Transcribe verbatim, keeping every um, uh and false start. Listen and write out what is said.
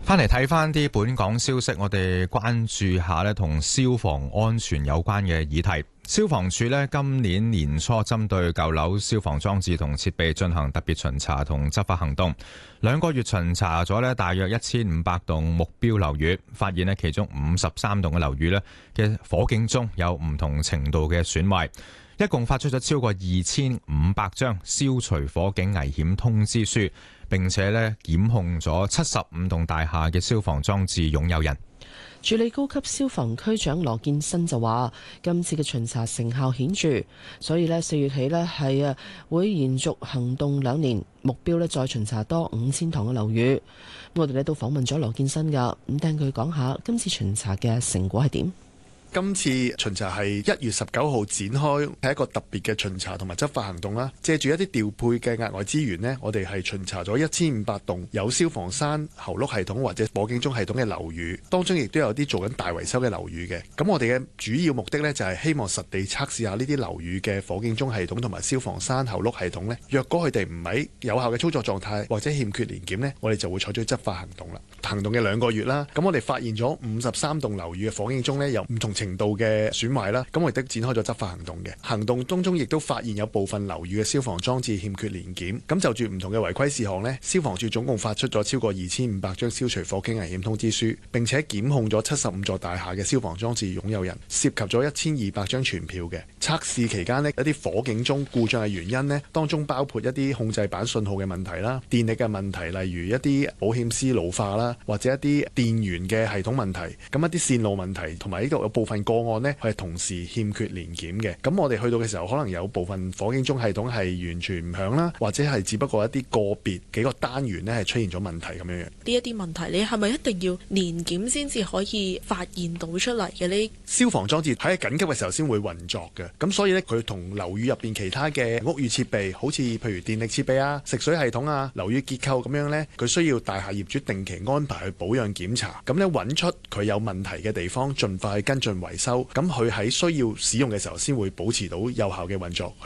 翻嚟睇翻啲本港消息，我哋關注下咧同消防安全有關嘅議題。消防處咧今年年初針對舊樓消防裝置同設備進行特別巡查同執法行動，兩個月巡查咗咧大約一千五百棟目標樓宇，發現咧其中五十三棟嘅樓宇咧嘅火警鐘有唔同程度嘅損壞，一共發出咗超過二千五百張消除火警危險通知書，並且咧檢控咗七十五棟大廈嘅消防裝置擁有人。 署理高級消防區長羅建新就話：今次嘅巡查成效顯著，所以呢四月起呢係啊會延續行動兩年，目標呢再巡查多五千幢嘅樓宇。我哋呢都訪問咗羅建新噶，咁聽佢講下今次巡查嘅成果係點。 今次巡查係一月十九號展開，係一個特別嘅巡查同埋執法行動啦。借住一啲調配嘅額外資源呢，我哋係巡查咗一千五百棟有消防栓喉轆系統或者火警鐘系統嘅樓宇，當中亦都有啲做緊大維修嘅樓宇嘅。咁我哋嘅主要目的呢，就係希望實地測試下呢啲樓宇嘅火警鐘系統同埋消防栓喉轆系統呢，若果佢哋唔喺有效嘅操作狀態或者欠缺年檢呢，我哋就會採取執法行動啦。行動嘅兩個月啦，咁我哋發現咗五十三棟樓宇嘅火警鐘呢，有唔同程度嘅損壞啦，咁我哋都展開咗執法行動嘅。行動當中亦都發現有部分樓宇嘅消防裝置欠缺年檢，咁就住唔同嘅違規事項呢，消防處總共發出咗超過二千五百張消除火警危險通知書，並且檢控咗七十五座大廈嘅消防裝置擁有人，涉及咗一千二百張傳票嘅。測試期間呢，一啲火警鐘故障嘅原因呢，當中包括一啲控制板信號嘅問題啦、電力嘅問題，例如一啲保險絲老化啦，或者一啲電源嘅系統問題，咁一啲線路問題，同埋呢度有部分個案呢，係同時欠缺年檢嘅。咁我哋去到嘅時候，可能有部分火警鐘系統係完全唔響啦，或者係只不過一啲個別幾個單元呢係出現咗問題咁樣樣。 呢一啲問題，你係咪一定要年檢先至可以發現到出嚟嘅呢？ 消防裝置喺緊急嘅時候先會運作嘅，咁所以呢，佢同樓宇入邊其他嘅屋宇設備，好似譬如電力設備啊、食水系統啊、樓宇結構咁樣呢，佢需要大廈業主定期安排去保養檢查，咁呢，揾出佢有問題嘅地方，盡快去跟進維修。咁佢喺需要使用嘅時候，先會保持到有效嘅運作。